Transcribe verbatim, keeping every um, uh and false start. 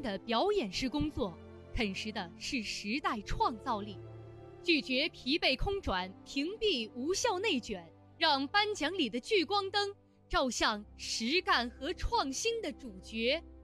的表演式工作，啃食的是时代创造力。拒绝疲惫空转，屏蔽无效内卷，让颁奖礼的聚光灯照向实干和创新的主角。